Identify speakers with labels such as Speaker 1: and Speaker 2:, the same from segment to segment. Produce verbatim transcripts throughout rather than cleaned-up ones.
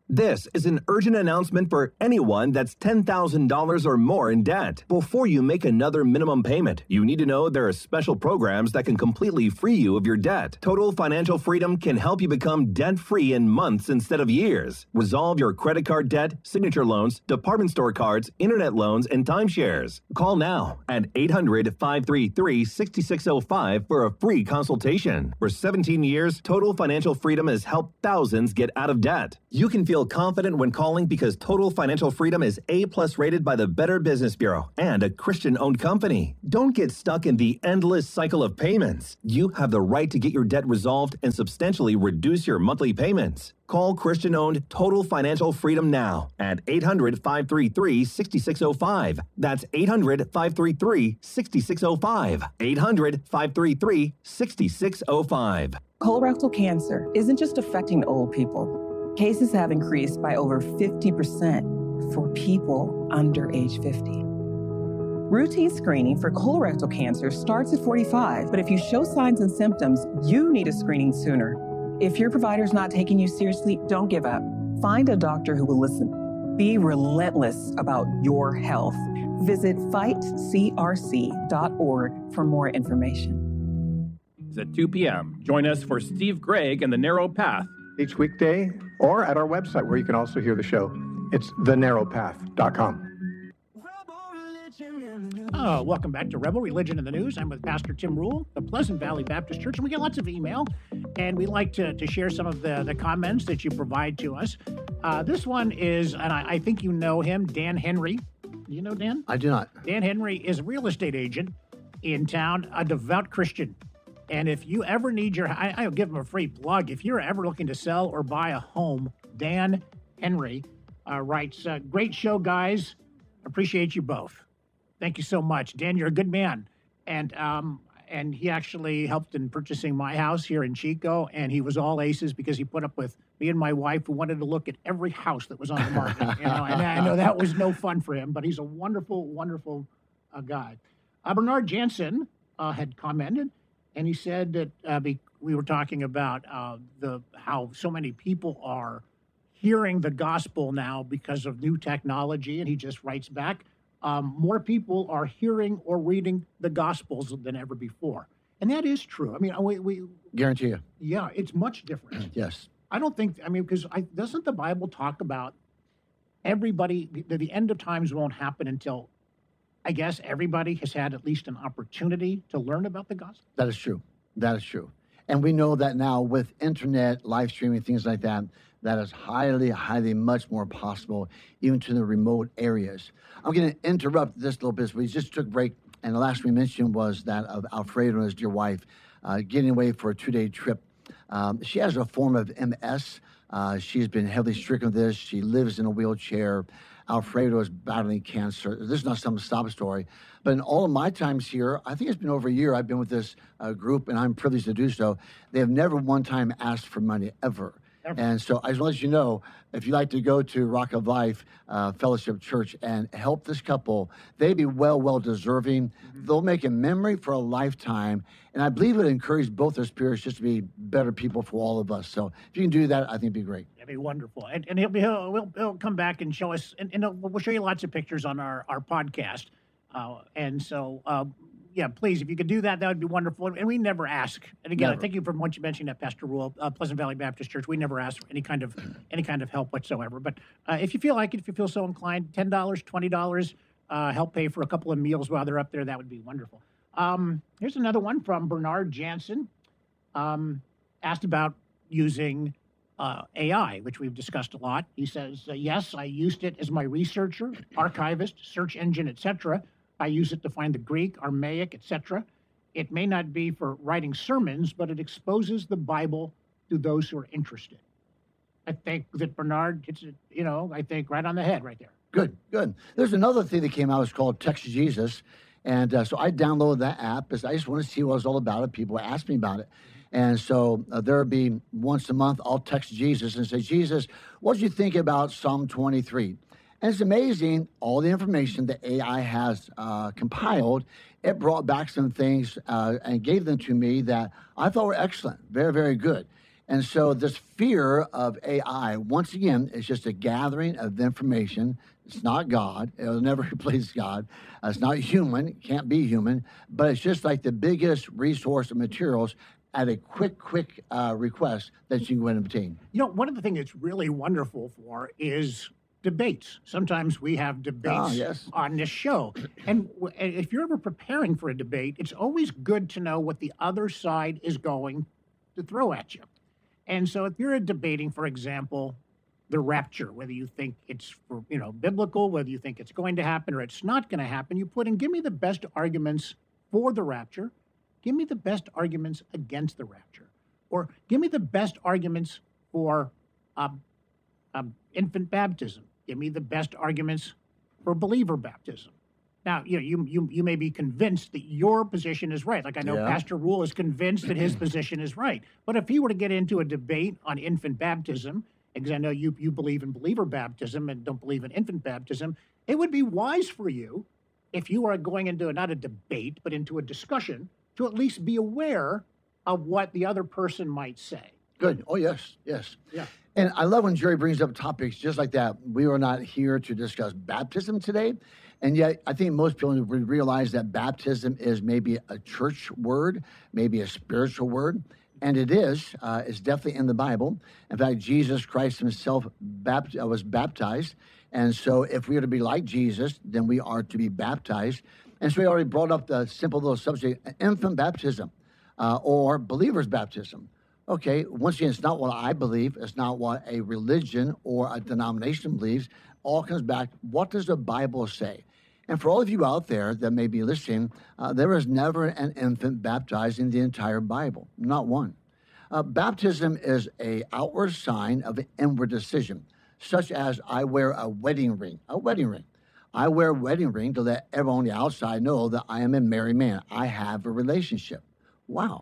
Speaker 1: This is an urgent announcement for anyone that's ten thousand dollars or more in debt. Before you make another minimum payment, you need to know there are special programs that can completely free you of your debt. Total Financial Freedom can help you become debt-free in months instead of years. Resolve your credit card debt, signature loans, department store cards, internet loans, and timeshares. Call now at eight hundred, five three three, six six zero five for a free consultation. For seventeen years, Total Financial Freedom has helped thousands get out of debt. You can feel confident when calling because Total Financial Freedom is A-plus rated by the Better Business Bureau and a Christian-owned company. Don't get stuck in the endless cycle of payments. You have the right to get your debt resolved and substantially reduce your monthly payments. Call Christian-owned Total Financial Freedom now at eight hundred, five three three, six six zero five. That's eight hundred, five three three, six six zero five. eight hundred, five three three, six six zero five.
Speaker 2: Colorectal cancer isn't just affecting old people. Cases have increased by over fifty percent for people under age fifty. Routine screening for colorectal cancer starts at forty-five, but if you show signs and symptoms, you need a screening sooner. If your provider's not taking you seriously, don't give up. Find a doctor who will listen. Be relentless about your health. Visit fight c r c dot org for more information.
Speaker 3: It's at two p.m. Join us for Steve Gregg and The Narrow Path.
Speaker 4: Each weekday or at our website where you can also hear the show. It's the narrow path dot com.
Speaker 5: Oh, welcome back to Rebel Religion in the News. I'm with Pastor Tim Rule, the Pleasant Valley Baptist Church, and we get lots of email, and we like to, to share some of the, the comments that you provide to us. Uh, this one is, and I, I think you know him, Dan Henry. Do you know Dan?
Speaker 6: I do not.
Speaker 5: Dan Henry is a real estate agent in town, a devout Christian. And if you ever need your, I, I'll give him a free plug. If you're ever looking to sell or buy a home, Dan Henry uh, writes, uh, great show, guys. Appreciate you both. Thank you so much. Dan, you're a good man. And um, and he actually helped in purchasing my house here in Chico, and he was all aces because he put up with me and my wife who wanted to look at every house that was on the market. You know, and I know that was no fun for him, but he's a wonderful, wonderful uh, guy. Uh, Bernard Jansen uh, had commented, and he said that uh, be, we were talking about uh, the how so many people are hearing the gospel now because of new technology, and he just writes back, um, more people are hearing or reading the gospels than ever before. And that is true. I mean, we... we
Speaker 6: Guarantee you.
Speaker 5: Yeah, it's much different.
Speaker 6: Yes.
Speaker 5: I don't think, I mean, because I, doesn't the Bible talk about everybody, the, the end of times won't happen until, I guess, everybody has had at least an opportunity to learn about the gospel?
Speaker 6: That is true. That is true. And we know that now with internet, live streaming, things like that, that is highly, highly much more possible, even to the remote areas. I'm going to interrupt this a little bit. We just took a break, and the last we mentioned was that of Alfredo, his dear wife, uh, getting away for a two-day trip. Um, she has a form of M S. Uh, she's been heavily stricken with this. She lives in a wheelchair. Alfredo is battling cancer. This is not some sob story, but in all of my times here, I think it's been over a year I've been with this uh, group, and I'm privileged to do so. They have never one time asked for money, ever. Ever. And so I just want to let you know, if you'd like to go to Rock of Life uh, Fellowship Church and help this couple, they'd be well, well deserving. Mm-hmm. They'll make a memory for a lifetime. And I believe it encouraged both their spirits just to be better people for all of us. So if you can do that, I think it'd be great.
Speaker 5: That'd be wonderful. And, and he'll, be, he'll, he'll, he'll come back and show us, and, and we'll show you lots of pictures on our, our podcast. Uh, and so, uh, yeah, please, if you could do that, that would be wonderful. And we never ask. And again,
Speaker 6: Never.
Speaker 5: I thank you for once you mentioned that, Pastor Rule, uh, Pleasant Valley Baptist Church. We never ask for any kind of any kind of help whatsoever. But uh, if you feel like it, if you feel so inclined, ten dollars, twenty dollars, uh, help pay for a couple of meals while they're up there, that would be wonderful. Um, here's another one from Bernard Jansen. Um, asked about using uh, A I, which we've discussed a lot. He says, uh, yes, I used it as my researcher, archivist, search engine, et cetera. I use it to find the Greek, Aramaic, et cetera. It may not be for writing sermons, but it exposes the Bible to those who are interested. I think that Bernard hits it, you know, I think right on the head right there.
Speaker 6: Good, good. There's another thing that came out. It's called Text Jesus. And uh, so I downloaded that app because I just want to see what it's all about. It. People ask me about it. And so uh, there'll be once a month, I'll text Jesus and say, Jesus, what did you think about Psalm twenty-three? And it's amazing, all the information that A I has uh, compiled, it brought back some things uh, and gave them to me that I thought were excellent, very, very good. And so this fear of A I, once again, is just a gathering of information. It's not God. It'll never replace God. Uh, it's not human. It can't be human. But it's just like the biggest resource of materials at a quick, quick uh, request that you can go and obtain.
Speaker 5: You know, one of the things it's really wonderful for is debates. Sometimes we have debates
Speaker 6: Ah, yes.
Speaker 5: on this show. And w- if you're ever preparing for a debate, it's always good to know what the other side is going to throw at you. And so if you're debating, for example, the rapture, whether you think it's for, you know, biblical, whether you think it's going to happen or it's not going to happen, you put in, give me the best arguments for the rapture. Give me the best arguments against the rapture. Or give me the best arguments for um, um, infant baptism. Give me the best arguments for believer baptism. Now, you know, you, you you may be convinced that your position is right. Like I know
Speaker 6: Yeah.
Speaker 5: Pastor Rule is convinced that his position is right. But if he were to get into a debate on infant baptism, because I know you, you believe in believer baptism and don't believe in infant baptism, it would be wise for you, if you are going into not a debate, but into a discussion, to at least be aware of what the other person might say.
Speaker 6: Good. Oh, yes, yes.
Speaker 5: Yeah.
Speaker 6: And I love when Jerry brings up topics just like that. We are not here to discuss baptism today. And yet, I think most people would realize that baptism is maybe a church word, maybe a spiritual word. And it is. Uh, it's definitely in the Bible. In fact, Jesus Christ himself bapt- was baptized. And so if we are to be like Jesus, then we are to be baptized. And so we already brought up the simple little subject, infant baptism uh, or believer's baptism. Okay, once again, it's not what I believe. It's not what a religion or a denomination believes. All comes back, what does the Bible say? And for all of you out there that may be listening, uh, there is never an infant baptized in the entire Bible, not one. Uh, baptism is an outward sign of an inward decision, such as I wear a wedding ring, a wedding ring. I wear a wedding ring to let everyone on the outside know that I am a married man. I have a relationship. Wow.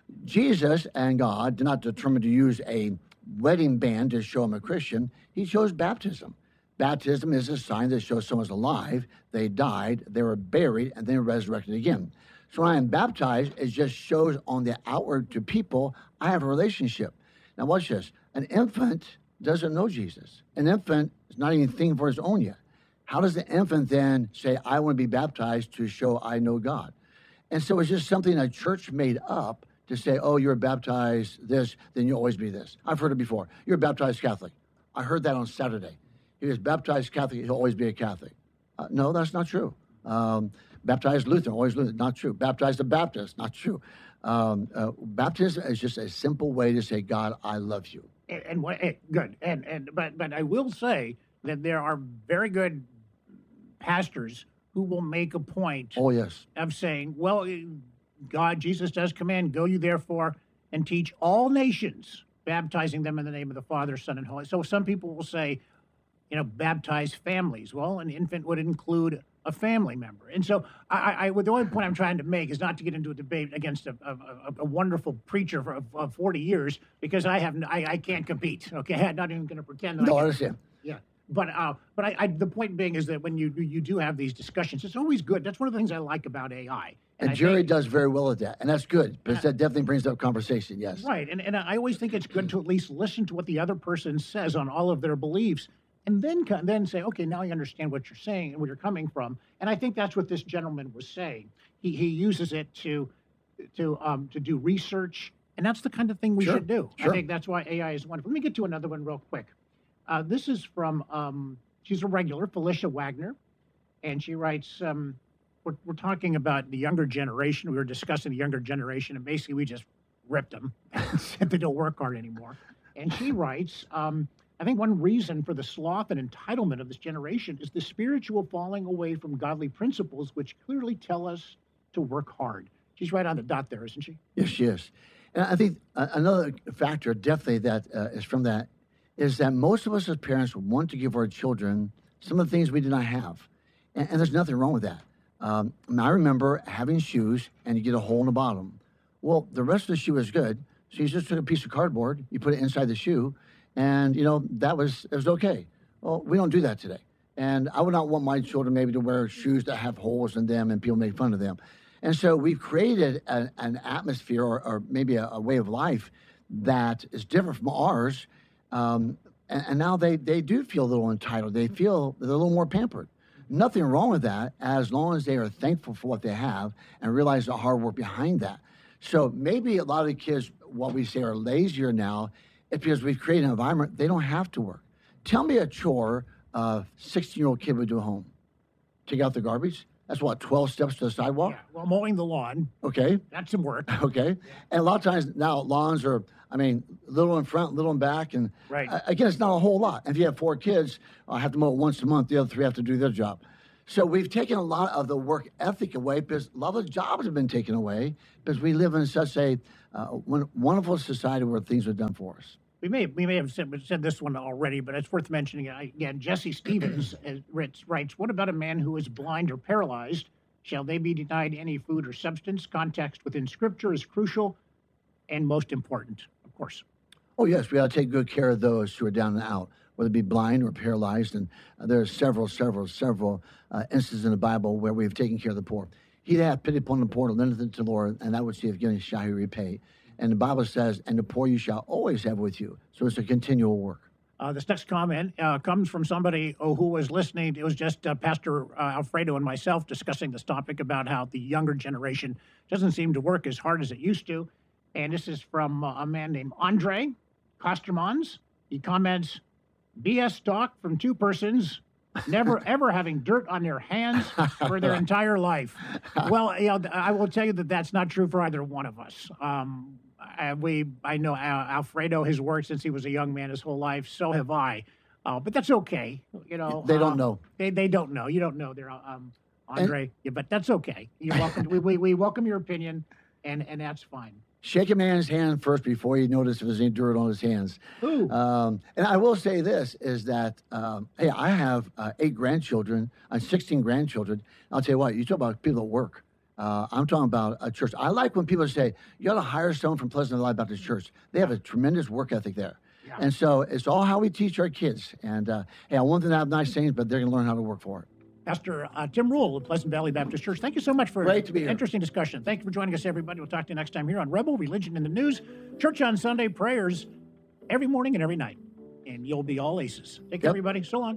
Speaker 6: Jesus and God did not determine to use a wedding band to show him a Christian. He chose baptism. Baptism is a sign that shows someone's alive, they died, they were buried, and then resurrected again. So when I am baptized, it just shows on the outward to people, I have a relationship. Now watch this. An infant doesn't know Jesus. An infant is not even thinking for his own yet. How does the infant then say, I want to be baptized to show I know God? And so it's just something a church made up to say, oh, you're baptized this, then you'll always be this. I've heard it before. You're a baptized Catholic. I heard that on Saturday. He was baptized Catholic, he'll always be a Catholic. Uh, no, that's not true. Um, baptized Lutheran, always Lutheran, not true. Baptized a Baptist, not true. Um, uh, baptism is just a simple way to say, God, I love you.
Speaker 5: And, and what, eh, good. And and but but I will say that there are very good pastors who will make a point
Speaker 6: Oh, yes.
Speaker 5: of saying, well, eh, God, Jesus does command, go you therefore and teach all nations, baptizing them in the name of the Father, Son, and Holy. So some people will say, you know, baptize families. Well, an infant would include a family member. And so I, I the only point I'm trying to make is not to get into a debate against a, a, a wonderful preacher for of, of forty years, because I have I, I can't compete. Okay, I'm not even going to pretend that
Speaker 6: No,
Speaker 5: I
Speaker 6: I
Speaker 5: can.
Speaker 6: understand.
Speaker 5: Yeah. But uh, but I, I, the point being is that when you you do have these discussions, it's always good. That's one of the things I like about A I.
Speaker 6: And,
Speaker 5: I
Speaker 6: Jerry
Speaker 5: think-
Speaker 6: does very well at that. And that's good, because that definitely brings up conversation, yes.
Speaker 5: Right, and and I always think it's good to at least listen to what the other person says on all of their beliefs, and then co- then say, okay, now I understand what you're saying and where you're coming from. And I think that's what this gentleman was saying. He he uses it to to um to do research, and that's the kind of thing we
Speaker 6: Sure,
Speaker 5: should do.
Speaker 6: sure.
Speaker 5: I think that's why A I is wonderful. Let me get to another one real quick. Uh, this is from um she's a regular, Felicia Wagner, and she writes. Um, We're, we're talking about the younger generation. We were discussing the younger generation, and basically we just ripped them and said they don't work hard anymore. And she writes, um, I think one reason for the sloth and entitlement of this generation is the spiritual falling away from godly principles, which clearly tell us to work hard. She's right on the dot there, isn't she?
Speaker 6: Yes, she is. And I think uh, another factor definitely that uh, is from that is that most of us as parents want to give our children some of the things we did not have. And, and there's nothing wrong with that. Um, and I remember having shoes and you get a hole in the bottom. Well, the rest of the shoe is good. So you just took a piece of cardboard, you put it inside the shoe, and, you know, that was, it was okay. Well, we don't do that today. And I would not want my children maybe to wear shoes that have holes in them and people make fun of them. And so we've created an, an atmosphere or, or maybe a, a way of life that is different from ours. Um, and, and now they, they do feel a little entitled. They feel they're a little more pampered. Nothing wrong with that as long as they are thankful for what they have and realize the hard work behind that. So maybe a lot of the kids, what we say, are lazier now. It's because we've created an environment they don't have to work. Tell me a chore a sixteen-year-old kid would do at home. Take out the garbage. That's what, twelve steps to the sidewalk?
Speaker 5: Yeah, well, mowing the lawn.
Speaker 6: Okay.
Speaker 5: That's some work.
Speaker 6: Okay. Yeah. And a lot of times now lawns are, I mean, little in front, little in back. And
Speaker 5: right.
Speaker 6: uh, again, it's not a whole lot. And if you have four kids, I have to mow it once a month. The other three have to do their job. So we've taken a lot of the work ethic away because a lot of the jobs have been taken away because we live in such a uh, wonderful society where things are done for us.
Speaker 5: We may we may have said, said this one already, but it's worth mentioning again. Jesse Stevens writes, what about a man who is blind or paralyzed? Shall they be denied any food or substance? Context within Scripture is crucial and most important, of course.
Speaker 6: Oh, yes, we ought to take good care of those who are down and out, whether it be blind or paralyzed. And uh, there are several, several, several uh, instances in the Bible where we've taken care of the poor. He that hath pity upon the poor, lendeth unto the Lord, and that which he hath given shall he repay. And the Bible says, and the poor you shall always have with you. So it's a continual work.
Speaker 5: Uh, this next comment uh, comes from somebody oh, who was listening. It was just uh, Pastor uh, Alfredo and myself discussing this topic about how the younger generation doesn't seem to work as hard as it used to. And this is from uh, a man named Andre Kostermans. He comments, B S talk from two persons never ever having dirt on their hands for their entire life. Well, you know, I will tell you that that's not true for either one of us. Um, I, we, I know Al, Alfredo has worked since he was a young man his whole life. So have I. Uh, but that's okay. You know,
Speaker 6: they don't
Speaker 5: um,
Speaker 6: know.
Speaker 5: They they don't know. You don't know. They're um, Andre. And, yeah, but that's okay. You're welcome. we, we we welcome your opinion, and and that's fine.
Speaker 6: Shake a man's hand first before you notice if there's any dirt on his hands. Ooh. Um, and I will say this, is that, um, hey, I have uh, eight grandchildren, uh, sixteen grandchildren. I'll tell you what, you talk about people that work. Uh, I'm talking about a church. I like when people say, you ought to hire someone from Pleasant Valley Baptist Church. They have a tremendous work ethic there. Yeah. And so it's all how we teach our kids. And, uh, hey, I want them to have nice things, but they're going to learn how to work for it.
Speaker 5: Pastor uh, Tim Rule of Pleasant Valley Baptist Church, thank you so much for
Speaker 6: Great to be
Speaker 5: an
Speaker 6: here.
Speaker 5: Interesting discussion. Thank you for joining us, everybody. We'll talk to you next time here on Rebel Religion in the News. Church on Sunday, prayers every morning and every night. And you'll be all aces. Take care, yep. everybody. So long.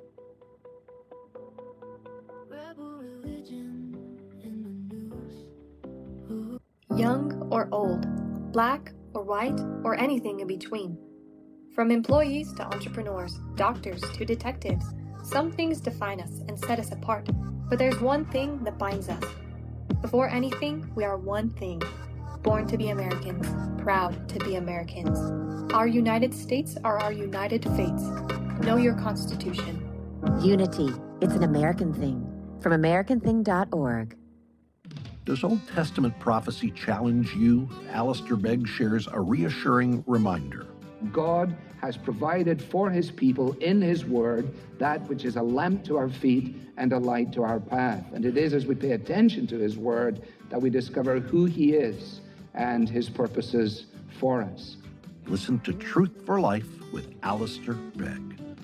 Speaker 7: Young or old, black or white, or anything in between. From employees to entrepreneurs, doctors to detectives, some things define us and set us apart, but there's one thing that binds us. Before anything, we are one thing. Born to be Americans, proud to be Americans. Our United States are our united fates. Know your Constitution.
Speaker 8: Unity. It's an American thing. From American thing dot org.
Speaker 9: Does Old Testament prophecy challenge you? Alistair Begg shares a reassuring reminder.
Speaker 10: God has provided for his people in his word that which is a lamp to our feet and a light to our path. And it is as we pay attention to his word that we discover who he is and his purposes for us.
Speaker 9: Listen to Truth for Life with Alistair Begg.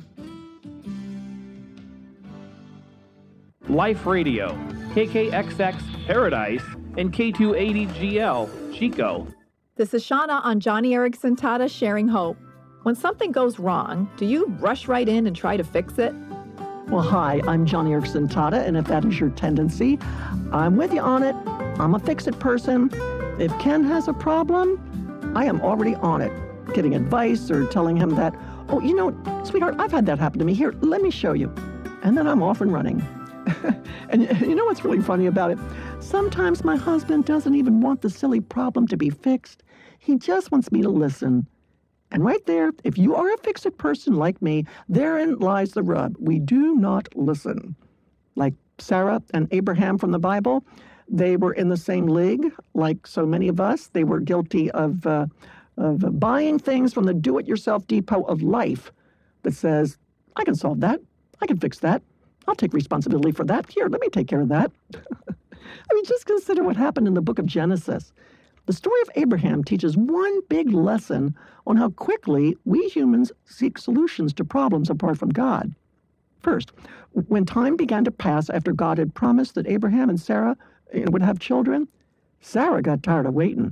Speaker 3: Life Radio, K K X X Paradise, and K two eighty G L Chico.
Speaker 11: This is Shauna on Johnny Erickson Tata Sharing Hope. When something goes wrong, do you rush right in and try to fix it?
Speaker 12: Well, hi, I'm Johnny Erickson Tata, and if that is your tendency, I'm with you on it. I'm a fix-it person. If Ken has a problem, I am already on it, getting advice or telling him that, oh, you know, sweetheart, I've had that happen to me. Here, let me show you. And then I'm off and running. And you know what's really funny about it? Sometimes my husband doesn't even want the silly problem to be fixed. He just wants me to listen. And right there, if you are a fix-it person like me, therein lies the rub. We do not listen. Like Sarah and Abraham from the Bible, they were in the same league, like so many of us. They were guilty of, uh, of buying things from the do-it-yourself depot of life that says, I can solve that. I can fix that. I'll take responsibility for that. Here, let me take care of that. I mean, just consider what happened in the book of Genesis. The story of Abraham teaches one big lesson on how quickly we humans seek solutions to problems apart from God. First, when time began to pass after God had promised that Abraham and Sarah would have children, Sarah got tired of waiting.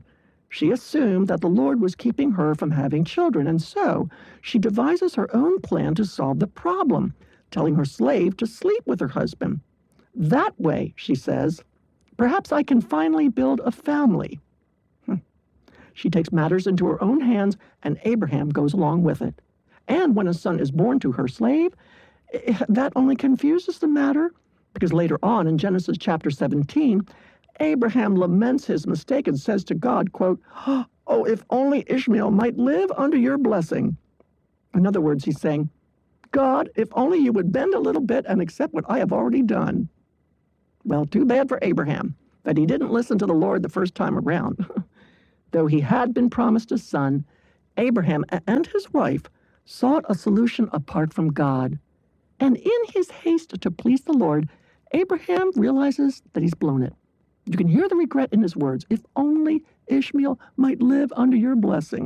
Speaker 12: She assumed that the Lord was keeping her from having children, and so she devises her own plan to solve the problem, telling her slave to sleep with her husband. That way, she says, perhaps I can finally build a family. She takes matters into her own hands, and Abraham goes along with it. And when a son is born to her slave, that only confuses the matter, because later on in Genesis chapter seventeen, Abraham laments his mistake and says to God, quote, "Oh, if only Ishmael might live under your blessing." In other words, he's saying, God, if only you would bend a little bit and accept what I have already done. Well, too bad for Abraham that he didn't listen to the Lord the first time around. Though he had been promised a son, Abraham and his wife sought a solution apart from God. And in his haste to please the Lord, Abraham realizes that he's blown it. You can hear the regret in his words. If only Ishmael might live under your blessing.